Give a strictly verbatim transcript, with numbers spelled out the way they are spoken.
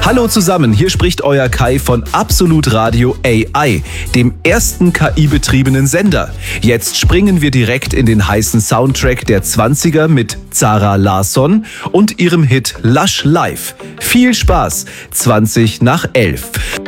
Hallo zusammen, hier spricht euer Kai von Absolut Radio A I, dem ersten K I-betriebenen Sender. Jetzt springen wir direkt in den heißen Soundtrack der zwanziger mit Zara Larsson und ihrem Hit Lush Life. Viel Spaß, zwanzig nach elf.